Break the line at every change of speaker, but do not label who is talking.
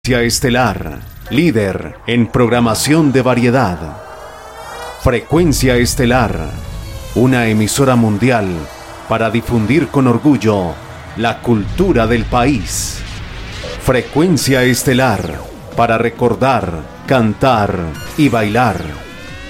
Estelar, líder en programación de variedad. Frecuencia Estelar, una emisora mundial para difundir con orgullo la cultura del país. Frecuencia Estelar, para recordar, cantar y bailar.